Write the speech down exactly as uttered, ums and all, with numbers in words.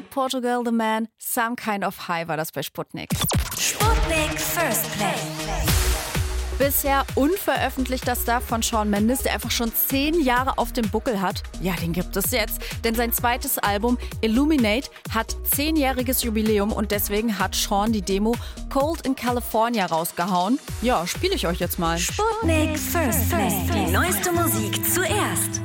mit Portugal the Man. Some Kind of High war das bei Sputnik. Sputnik First Play. Bisher unveröffentlichter Stuff von Shawn Mendes, der einfach schon zehn Jahre auf dem Buckel hat. Ja, den gibt es jetzt. Denn sein zweites Album Illuminate hat zehnjähriges Jubiläum und deswegen hat Shawn die Demo Cold in California rausgehauen. Ja, spiele ich euch jetzt mal. Sputnik First Play. Die neueste Musik zuerst.